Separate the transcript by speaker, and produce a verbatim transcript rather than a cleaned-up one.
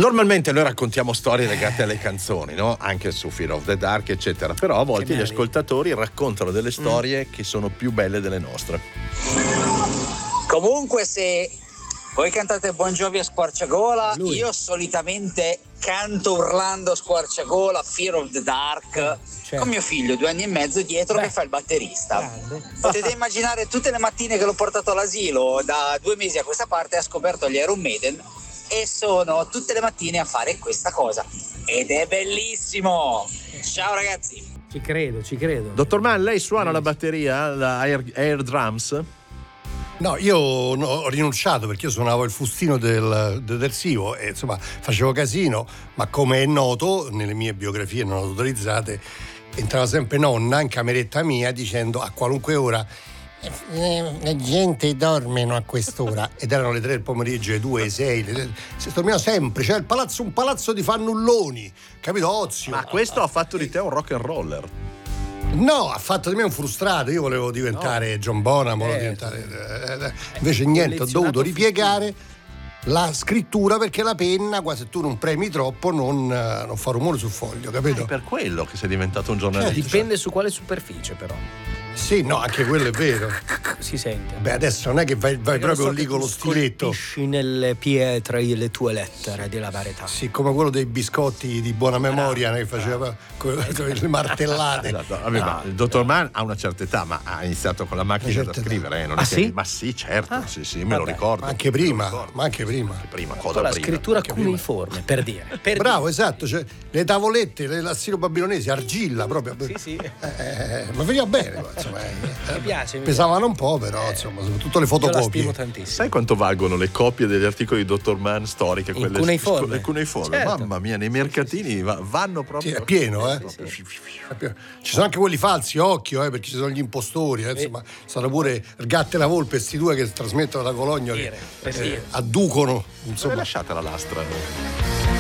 Speaker 1: Normalmente noi raccontiamo storie legate alle canzoni, no? Anche su Fear of the Dark, eccetera. Però a volte gli ascoltatori raccontano delle storie mm. che sono più belle delle nostre.
Speaker 2: Comunque, se voi cantate Bon Jovi a squarciagola, Lui. io solitamente canto urlando a squarciagola Fear of the Dark, certo. con mio figlio due anni e mezzo dietro Beh. che fa il batterista. Grande. Potete immaginare tutte le mattine che l'ho portato all'asilo da due mesi a questa parte, ha scoperto gli Iron Maiden e sono tutte le mattine a fare questa cosa ed è bellissimo. Ciao ragazzi.
Speaker 3: Ci credo, ci credo.
Speaker 1: Dottor Mann, lei suona la batteria, la air, air drums?
Speaker 4: No, io no, ho rinunciato perché io suonavo il fustino del detersivo e insomma facevo casino, ma come è noto nelle mie biografie non autorizzate entrava sempre nonna in cameretta mia dicendo a qualunque ora la gente dormono a quest'ora ed erano le tre del pomeriggio, le due, le sei, le... si dormiva sempre, cioè il palazzo, un palazzo di fannulloni, capito? Ozio.
Speaker 1: Ma questo ha fatto di te un rock and roller?
Speaker 4: No, ha fatto di me un frustrato. Io volevo diventare no. John Bonham, volevo eh, diventare eh, invece niente, ho dovuto ripiegare la scrittura perché la penna, quasi se tu non premi troppo non, non fa rumore sul foglio, capito?
Speaker 1: È per quello che sei diventato un giornalista.
Speaker 3: Eh, dipende su quale superficie però.
Speaker 4: Sì, no, anche quello è vero.
Speaker 3: Si sente.
Speaker 4: Beh, adesso non è che vai, vai proprio so lì con lo stiletto.
Speaker 3: Scolpisci nelle pietre le tue lettere di la verità.
Speaker 4: Sì, come quello dei biscotti di buona memoria ah, che faceva ah, con le martellate.
Speaker 1: Esatto. Vabbè, no, ma il dottor Mann ha una certa età, ma ha iniziato con la macchina da scrivere. Eh, non
Speaker 3: ah,
Speaker 1: è
Speaker 3: sì?
Speaker 1: Che... Ma sì, certo, ah, sì, sì, me
Speaker 3: vabbè.
Speaker 1: lo ricordo.
Speaker 4: Ma anche prima, ma anche prima.
Speaker 1: Anche prima,
Speaker 3: cosa la
Speaker 1: prima.
Speaker 3: scrittura cuneiforme, per dire. Per
Speaker 4: Bravo,
Speaker 3: dire.
Speaker 4: esatto, cioè, le tavolette, le lassino babilonesi, argilla proprio.
Speaker 3: Sì, sì.
Speaker 4: Eh, ma veniva bene, insomma. Eh,
Speaker 3: mi piace, mi
Speaker 4: pesavano un po', però eh, insomma, soprattutto le fotocopie.
Speaker 1: Sai quanto valgono le copie degli articoli di dottor Mann storiche?
Speaker 3: Quelle cuneiforme.
Speaker 1: Le cuneiforme.
Speaker 3: Certo.
Speaker 1: Mamma mia, nei mercatini vanno proprio.
Speaker 4: Sì, è pieno, eh. Sì, sì. Ci sono anche quelli falsi, occhio, eh, perché ci sono gli impostori, eh, insomma, sono pure il Gatto e la Volpe, questi due che trasmettono da Cologno che eh, adducono, insomma.
Speaker 1: Dove lasciate la lastra?